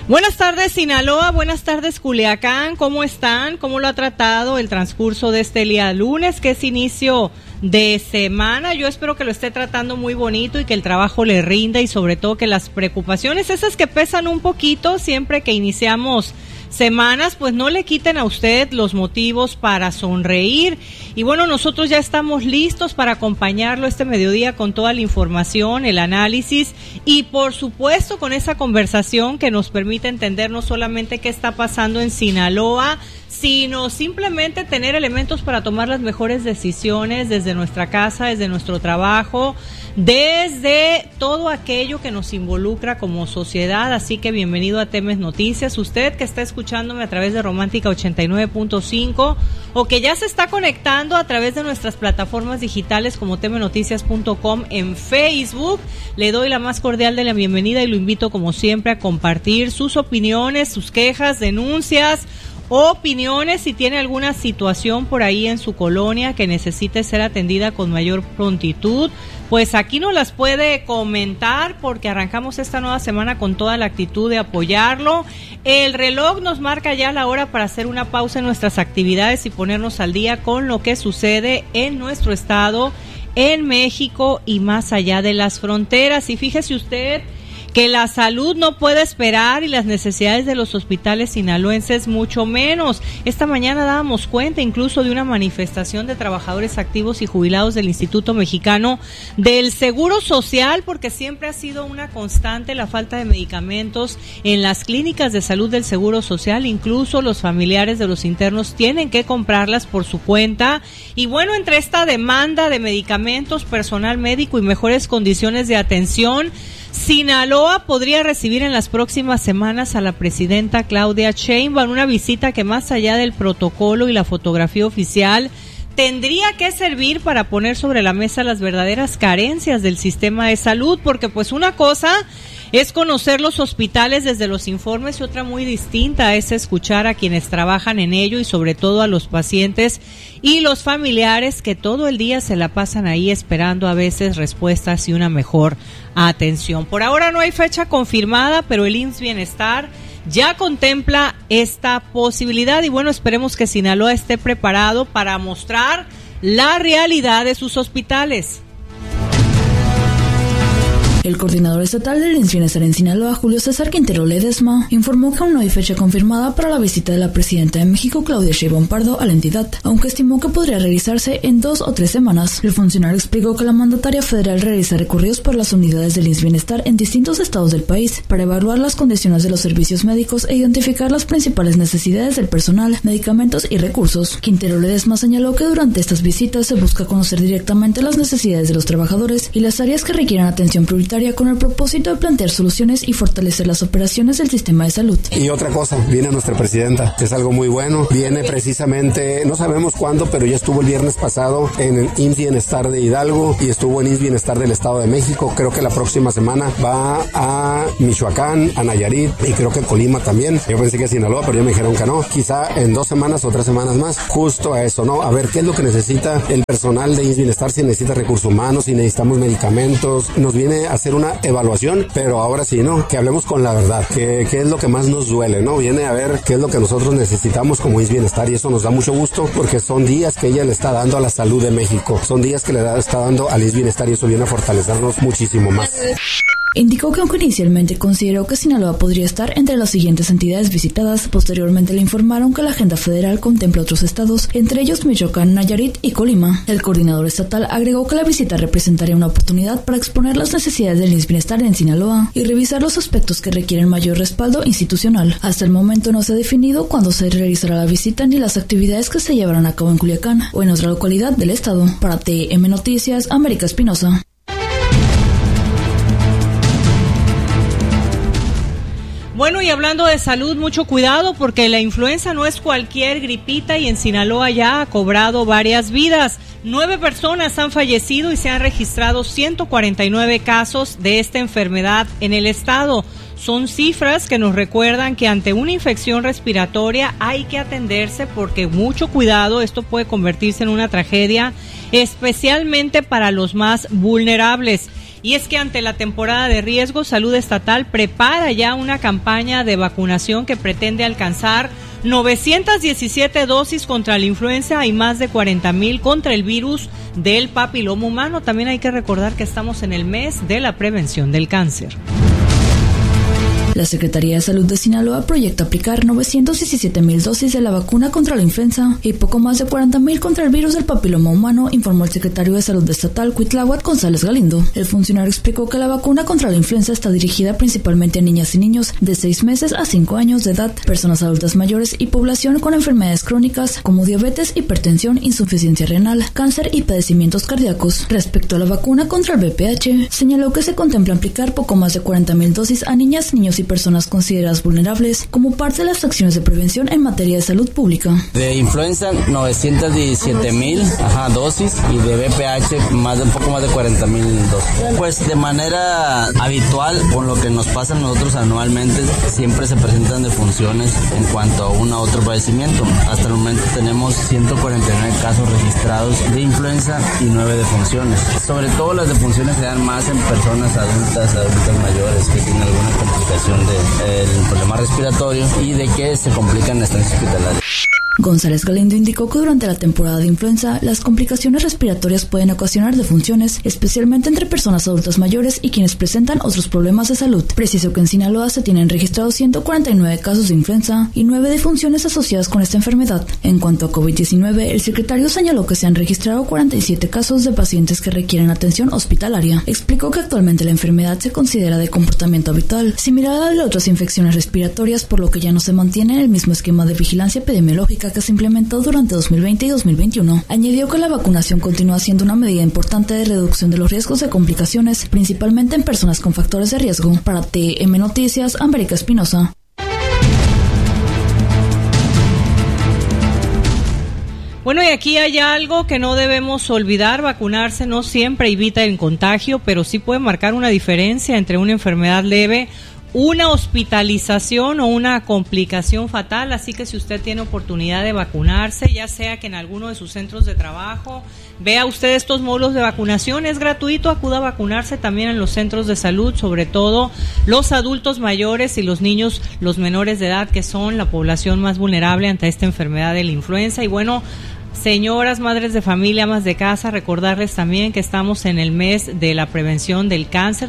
Buenas tardes, Sinaloa. Buenas tardes, Culiacán. ¿Cómo están? ¿Cómo lo ha tratado el transcurso de este día lunes, que es inicio de semana? Yo espero que lo esté tratando muy bonito y que el trabajo le rinda, y sobre todo que las preocupaciones, esas que pesan un poquito siempre que iniciamos semanas, pues no le quiten a usted los motivos para sonreír. Y bueno, nosotros ya estamos listos para acompañarlo este mediodía con toda la información, el análisis y por supuesto con esa conversación que nos permite entender no solamente qué está pasando en Sinaloa, sino simplemente tener elementos para tomar las mejores decisiones desde nuestra casa, desde nuestro trabajo, desde todo aquello que nos involucra como sociedad. Así que bienvenido a Temes Noticias, usted que está escuchándome a través de Romántica 89.5 o que ya se está conectando a través de nuestras plataformas digitales como temenoticias.com en Facebook. Le doy la más cordial de la bienvenida y lo invito como siempre a compartir sus opiniones, sus quejas, denuncias, opiniones. Si tiene alguna situación por ahí en su colonia que necesite ser atendida con mayor prontitud, pues aquí nos las puede comentar, porque arrancamos esta nueva semana con toda la actitud de apoyarlo. El reloj nos marca ya la hora para hacer una pausa en nuestras actividades y ponernos al día con lo que sucede en nuestro estado, en México y más allá de las fronteras. Y fíjese usted que la salud no puede esperar y las necesidades de los hospitales sinaloenses mucho menos. Esta mañana dábamos cuenta incluso de una manifestación de trabajadores activos y jubilados del Instituto Mexicano del Seguro Social, porque siempre ha sido una constante la falta de medicamentos en las clínicas de salud del Seguro Social. Incluso los familiares de los internos tienen que comprarlas por su cuenta. Y bueno, entre esta demanda de medicamentos, personal médico y mejores condiciones de atención, Sinaloa podría recibir en las próximas semanas a la presidenta Claudia Sheinbaum, una visita que más allá del protocolo y la fotografía oficial tendría que servir para poner sobre la mesa las verdaderas carencias del sistema de salud, porque pues una cosa es conocer los hospitales desde los informes y otra muy distinta es escuchar a quienes trabajan en ello y sobre todo a los pacientes y los familiares que todo el día se la pasan ahí esperando a veces respuestas y una mejor atención. Por ahora no hay fecha confirmada, pero el IMSS Bienestar ya contempla esta posibilidad y bueno, esperemos que Sinaloa esté preparado para mostrar la realidad de sus hospitales. El coordinador estatal del IMSS Bienestar en Sinaloa, Julio César Quintero Ledesma, informó que aún no hay fecha confirmada para la visita de la presidenta de México, Claudia Sheinbaum Pardo, a la entidad, aunque estimó que podría realizarse en 2 o 3 semanas. El funcionario explicó que la mandataria federal realiza recorridos por las unidades del IMSS Bienestar en distintos estados del país para evaluar las condiciones de los servicios médicos e identificar las principales necesidades del personal, medicamentos y recursos. Quintero Ledesma señaló que durante estas visitas se busca conocer directamente las necesidades de los trabajadores y las áreas que requieren atención prioritaria, con el propósito de plantear soluciones y fortalecer las operaciones del sistema de salud. Y otra cosa, viene nuestra presidenta, que es algo muy bueno, viene precisamente, no sabemos cuándo, pero ya estuvo el viernes pasado en el IMSS Bienestar de Hidalgo y estuvo en IMSS Bienestar del Estado de México. Creo que la próxima semana va a Michoacán, a Nayarit y creo que Colima también. Yo pensé que a Sinaloa, pero ya me dijeron que no. Quizá en 2 semanas o 3 semanas más, justo a eso, ¿no? A ver qué es lo que necesita el personal de IMSS Bienestar, si necesita recursos humanos, si necesitamos medicamentos. Nos viene a hacer una evaluación, pero ahora sí, ¿no? Que hablemos con la verdad, que es lo que más nos duele, ¿no? Viene a ver qué es lo que nosotros necesitamos como IMSS Bienestar y eso nos da mucho gusto porque son días que ella le está dando a la salud de México, son días que le está dando al IMSS Bienestar y eso viene a fortalecernos muchísimo más. Indicó que aunque inicialmente consideró que Sinaloa podría estar entre las siguientes entidades visitadas, posteriormente le informaron que la agenda federal contempla otros estados, entre ellos Michoacán, Nayarit y Colima. El coordinador estatal agregó que la visita representaría una oportunidad para exponer las necesidades del IMSS Bienestar en Sinaloa y revisar los aspectos que requieren mayor respaldo institucional. Hasta el momento no se ha definido cuándo se realizará la visita ni las actividades que se llevarán a cabo en Culiacán o en otra localidad del estado. Para TM Noticias, América Espinosa. Bueno, y hablando de salud, mucho cuidado porque la influenza no es cualquier gripita y en Sinaloa ya ha cobrado varias vidas. 9 personas han fallecido y se han registrado 149 casos de esta enfermedad en el estado. Son cifras que nos recuerdan que ante una infección respiratoria hay que atenderse porque mucho cuidado, esto puede convertirse en una tragedia, especialmente para los más vulnerables. Y es que ante la temporada de riesgo, Salud Estatal prepara ya una campaña de vacunación que pretende alcanzar 917 dosis contra la influenza y más de 40,000 contra el virus del papiloma humano. También hay que recordar que estamos en el mes de la prevención del cáncer. La Secretaría de Salud de Sinaloa proyecta aplicar 917,000 dosis de la vacuna contra la influenza y poco más de 40,000 contra el virus del papiloma humano, informó el secretario de Salud Estatal, Cuitláhuac González Galindo. El funcionario explicó que la vacuna contra la influenza está dirigida principalmente a niñas y niños de 6 meses a 5 años de edad, personas adultas mayores y población con enfermedades crónicas como diabetes, hipertensión, insuficiencia renal, cáncer y padecimientos cardíacos. Respecto a la vacuna contra el VPH, señaló que se contempla aplicar poco más de 40,000 dosis a niñas, niños y personas consideradas vulnerables como parte de las acciones de prevención en materia de salud pública. De influenza 917,000 dosis y de VPH un poco más de 40,000 dosis. Pues de manera habitual, con lo que nos pasa a nosotros anualmente, siempre se presentan defunciones en cuanto a un a otro padecimiento. Hasta el momento tenemos 149 casos registrados de influenza y 9 defunciones. Sobre todo las defunciones se dan más en personas adultas mayores que tienen alguna complicación del problema respiratorio y de que se complican en estancias hospitalarias. González Galindo indicó que durante la temporada de influenza, las complicaciones respiratorias pueden ocasionar defunciones, especialmente entre personas adultas mayores y quienes presentan otros problemas de salud. Precisó que en Sinaloa se tienen registrados 149 casos de influenza y 9 defunciones asociadas con esta enfermedad. En cuanto a COVID-19, el secretario señaló que se han registrado 47 casos de pacientes que requieren atención hospitalaria. Explicó que actualmente la enfermedad se considera de comportamiento habitual, similar a la de otras infecciones respiratorias, por lo que ya no se mantiene el mismo esquema de vigilancia epidemiológica que se implementó durante 2020 y 2021. Añadió que la vacunación continúa siendo una medida importante de reducción de los riesgos de complicaciones, principalmente en personas con factores de riesgo. Para TM Noticias, América Espinosa. Bueno, y aquí hay algo que no debemos olvidar: vacunarse no siempre evita el contagio, pero sí puede marcar una diferencia entre una enfermedad leve, una hospitalización o una complicación fatal. Así que si usted tiene oportunidad de vacunarse, ya sea que en alguno de sus centros de trabajo vea usted estos módulos de vacunación, es gratuito, acuda a vacunarse también en los centros de salud, sobre todo los adultos mayores y los niños, los menores de edad, que son la población más vulnerable ante esta enfermedad de la influenza. Y bueno, señoras, madres de familia, amas de casa, recordarles también que estamos en el mes de la prevención del cáncer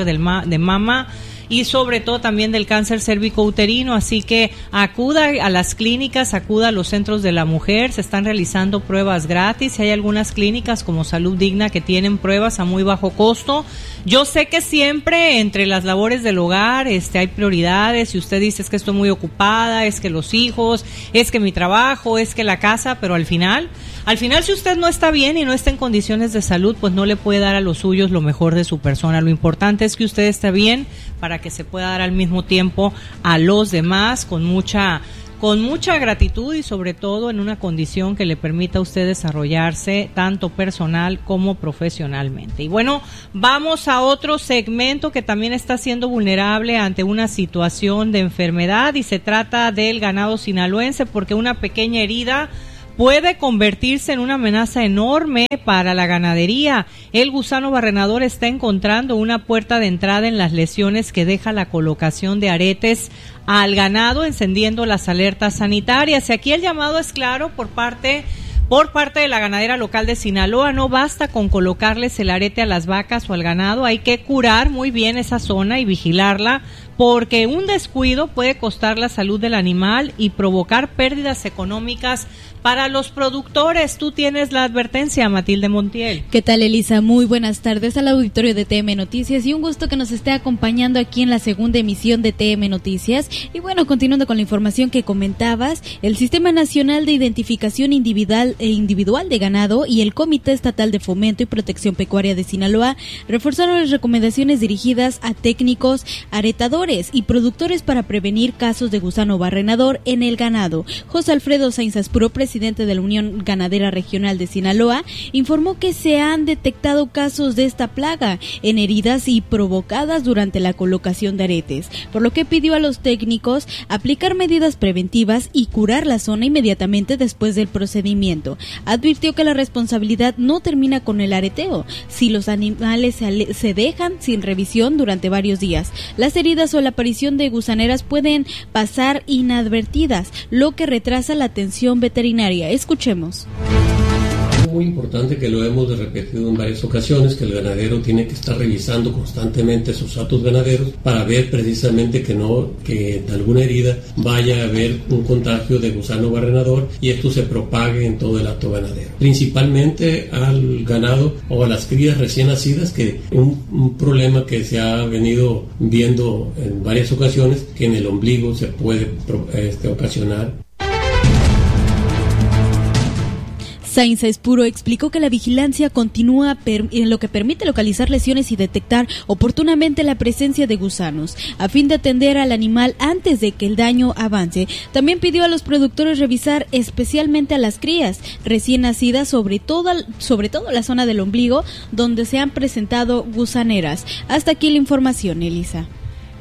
de mama, y sobre todo también del cáncer cérvico-uterino, así que acuda a las clínicas, acuda a los centros de la mujer, se están realizando pruebas gratis, y hay algunas clínicas como Salud Digna que tienen pruebas a muy bajo costo. Yo sé que siempre entre las labores del hogar hay prioridades, y usted dice: es que estoy muy ocupada, es que los hijos, es que mi trabajo, es que la casa, pero al final si usted no está bien y no está en condiciones de salud, pues no le puede dar a los suyos lo mejor de su persona. Lo importante es que usted esté bien para que se pueda dar al mismo tiempo a los demás con mucha gratitud, y sobre todo en una condición que le permita a usted desarrollarse tanto personal como profesionalmente. Y bueno, vamos a otro segmento que también está siendo vulnerable ante una situación de enfermedad, y se trata del ganado sinaloense, porque una pequeña herida puede convertirse en una amenaza enorme para la ganadería. El gusano barrenador está encontrando una puerta de entrada en las lesiones que deja la colocación de aretes al ganado, encendiendo las alertas sanitarias. Y aquí el llamado es claro por parte de la ganadera local de Sinaloa. No basta con colocarles el arete a las vacas o al ganado, hay que curar muy bien esa zona y vigilarla, porque un descuido puede costar la salud del animal y provocar pérdidas económicas para los productores. Tú tienes la advertencia, Matilde Montiel. ¿Qué tal, Elisa? Muy buenas tardes al auditorio de TM Noticias, y un gusto que nos esté acompañando aquí en la segunda emisión de TM Noticias. Y bueno, continuando con la información que comentabas, el Sistema Nacional de Identificación Individual de Ganado y el Comité Estatal de Fomento y Protección Pecuaria de Sinaloa reforzaron las recomendaciones dirigidas a técnicos, aretadores criadores y productores para prevenir casos de gusano barrenador en el ganado. José Alfredo Sainz Aspuro, presidente de la Unión Ganadera Regional de Sinaloa, informó que se han detectado casos de esta plaga en heridas y provocadas durante la colocación de aretes, por lo que pidió a los técnicos aplicar medidas preventivas y curar la zona inmediatamente después del procedimiento. Advirtió que la responsabilidad no termina con el areteo, si los animales se dejan sin revisión durante varios días. Las heridas o la aparición de gusaneras pueden pasar inadvertidas, lo que retrasa la atención veterinaria. Escuchemos. Muy importante, que lo hemos repetido en varias ocasiones, que el ganadero tiene que estar revisando constantemente sus hatos ganaderos para ver precisamente que en alguna herida vaya a haber un contagio de gusano barrenador y esto se propague en todo el hato ganadero, principalmente al ganado o a las crías recién nacidas, que un problema que se ha venido viendo en varias ocasiones, que en el ombligo se puede ocasionar. Sainz Aspuro explicó que la vigilancia continúa en lo que permite localizar lesiones y detectar oportunamente la presencia de gusanos, a fin de atender al animal antes de que el daño avance. También pidió a los productores revisar especialmente a las crías recién nacidas, sobre todo la zona del ombligo, donde se han presentado gusaneras. Hasta aquí la información, Elisa.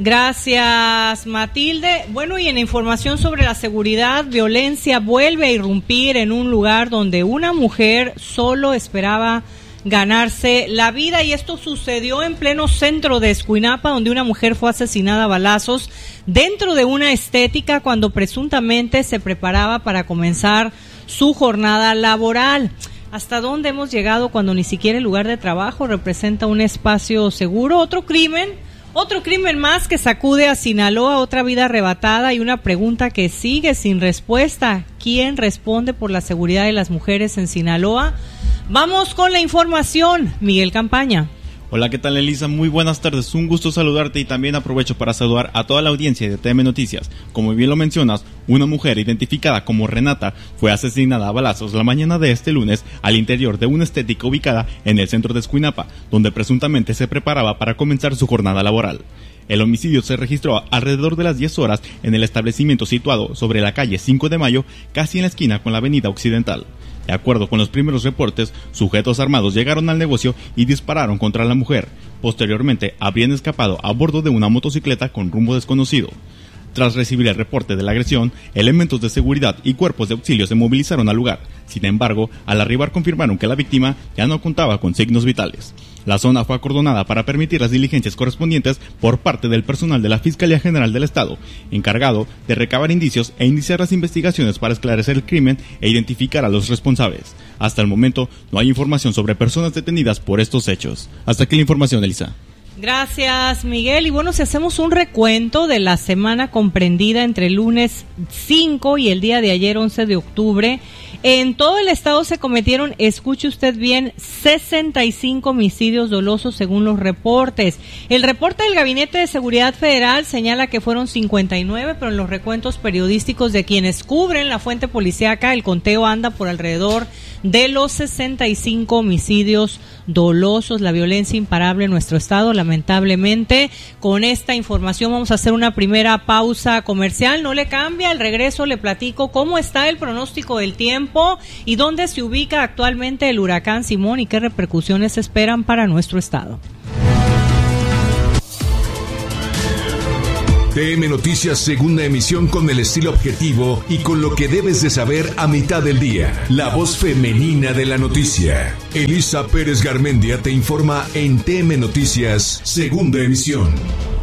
Gracias, Matilde. Bueno, y en información sobre la seguridad, violencia vuelve a irrumpir en un lugar donde una mujer solo esperaba ganarse la vida, y esto sucedió en pleno centro de Escuinapa, donde una mujer fue asesinada a balazos dentro de una estética cuando presuntamente se preparaba para comenzar su jornada laboral. ¿Hasta dónde hemos llegado cuando ni siquiera el lugar de trabajo representa un espacio seguro? Otro crimen más que sacude a Sinaloa, otra vida arrebatada y una pregunta que sigue sin respuesta. ¿Quién responde por la seguridad de las mujeres en Sinaloa? Vamos con la información, Miguel Campaña. Hola, ¿qué tal, Elisa? Muy buenas tardes, un gusto saludarte y también aprovecho para saludar a toda la audiencia de TM Noticias. Como bien lo mencionas, una mujer identificada como Renata fue asesinada a balazos la mañana de este lunes al interior de una estética ubicada en el centro de Escuinapa, donde presuntamente se preparaba para comenzar su jornada laboral. El homicidio se registró alrededor de las 10 horas en el establecimiento situado sobre la calle 5 de Mayo, casi en la esquina con la avenida Occidental. De acuerdo con los primeros reportes, sujetos armados llegaron al negocio y dispararon contra la mujer. Posteriormente, habrían escapado a bordo de una motocicleta con rumbo desconocido. Tras recibir el reporte de la agresión, elementos de seguridad y cuerpos de auxilio se movilizaron al lugar. Sin embargo, al arribar confirmaron que la víctima ya no contaba con signos vitales. La zona fue acordonada para permitir las diligencias correspondientes por parte del personal de la Fiscalía General del Estado, encargado de recabar indicios e iniciar las investigaciones para esclarecer el crimen e identificar a los responsables. Hasta el momento, no hay información sobre personas detenidas por estos hechos. Hasta aquí la información, Elisa. Gracias, Miguel. Y bueno, si hacemos un recuento de la semana comprendida entre el lunes 5 y el día de ayer, 11 de octubre, en todo el estado se cometieron, escuche usted bien, 65 homicidios dolosos según los reportes. El reporte del Gabinete de Seguridad Federal señala que fueron 59, pero en los recuentos periodísticos de quienes cubren la fuente policíaca, el conteo anda por alrededor de los 65 homicidios dolosos. La violencia imparable en nuestro estado, lamentablemente. Con esta información vamos a hacer una primera pausa comercial. No le cambia, al regreso le platico cómo está el pronóstico del tiempo y dónde se ubica actualmente el huracán Simón y qué repercusiones se esperan para nuestro estado. TM Noticias, segunda emisión, con el estilo objetivo y con lo que debes de saber a mitad del día. La voz femenina de la noticia. Elisa Pérez Garmendia te informa en TM Noticias, segunda emisión.